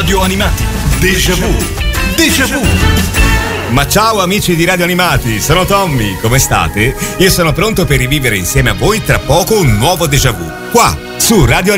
Radio Animati. Déjà vu. Déjà vu. Ma ciao amici di Radio Animati, sono Tommy, come state? Io sono pronto per rivivere insieme a voi tra poco un nuovo Déjà vu, qua su Radio Animati.